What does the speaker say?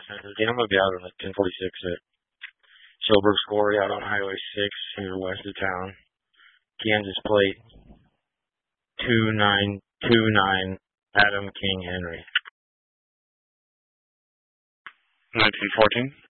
I'm going to be out on the 1046 at Shelburne's Quarry out on Highway 6 here west of town. Kansas plate 2929 Adam King Henry. 1914.